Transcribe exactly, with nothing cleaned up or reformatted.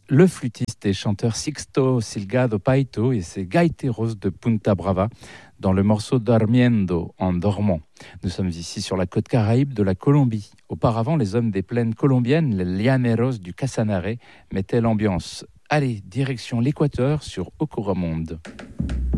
le flûtiste et chanteur Sixto Silgado Paito et ses gaiteros de Punta Brava dans le morceau Dormiendo, en dormant. Nous sommes ici sur la côte caraïbe de la Colombie. Auparavant, les hommes des plaines colombiennes, les llaneros du Casanare, mettaient l'ambiance. Allez, direction l'Équateur sur Ocoromonde.